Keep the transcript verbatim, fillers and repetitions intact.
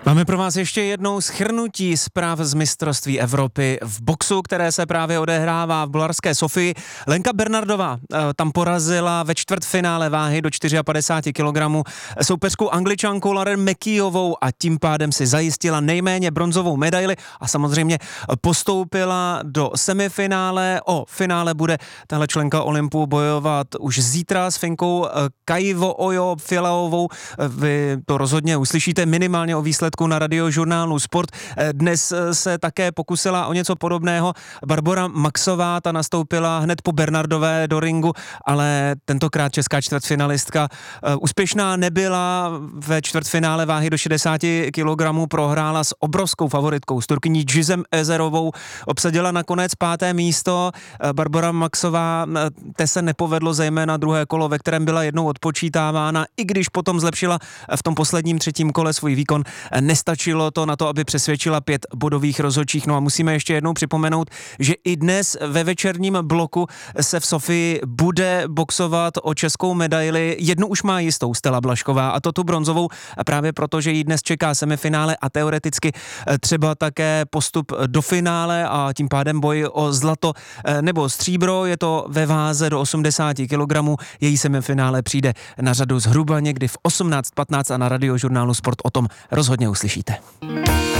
Máme pro vás ještě jednou shrnutí zpráv z mistrovství Evropy v boxu, které se právě odehrává v bulharské Sofii. Lenka Bernardová tam porazila ve čtvrtfinále váhy do padesát čtyři kilogramů soupeřku Angličanku Lauren McKeeovou a tím pádem si zajistila nejméně bronzovou medaili a samozřejmě postoupila do semifinále. O finále bude tahle členka Olympu bojovat už zítra s Finkou Kaivo-Ojo Filaovou. Vy to rozhodně uslyšíte minimálně o výsledku na Radiožurnálu Sport. Dnes se také pokusila o něco podobného Barbora Maxová, ta nastoupila hned po Bernardové do ringu, ale tentokrát česká čtvrtfinalistka úspěšná nebyla. Ve čtvrtfinále váhy do šedesát kilogramů prohrála s obrovskou favoritkou, s Turkyní Gizem Ezerovou. Obsadila nakonec páté místo. Barbora Maxová, té se nepovedlo zejména druhé kolo, ve kterém byla jednou odpočítávána, i když potom zlepšila v tom posledním třetím kole svůj výkon. Nestačilo to na to, aby přesvědčila pět bodových rozhodčích. No a musíme ještě jednou připomenout, že i dnes ve večerním bloku se v Sofii bude boxovat o českou medaili. Jednu už má jistou Stella Blažková, a to tu bronzovou, právě proto, že jí dnes čeká semifinále a teoreticky třeba také postup do finále a tím pádem boj o zlato nebo stříbro. Je to ve váze do osmdesát kilogramů. Její semifinále přijde na řadu zhruba někdy v osmnáct patnáct a na Radiožurnálu Sport o tom rozhodně uslyšíte.